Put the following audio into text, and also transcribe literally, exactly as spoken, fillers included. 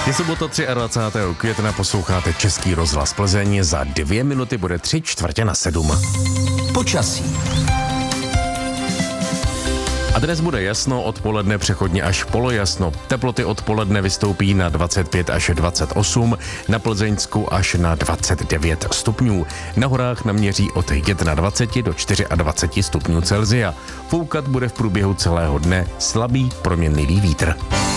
Je sobota dvacátého třetího května, posloucháte Český rozhlas Plzeň, za dvě minuty bude tři čtvrtě na sedm. Počasí. A dnes bude jasno, odpoledne přechodně až polojasno. Teploty odpoledne vystoupí na dvacet pět až dvacet osm, na Plzeňsku až na dvacet devět stupňů. Na horách naměří od dvacet jedna do dvacet čtyři stupňů Celsia. Foukat bude v průběhu celého dne slabý proměnlivý vítr.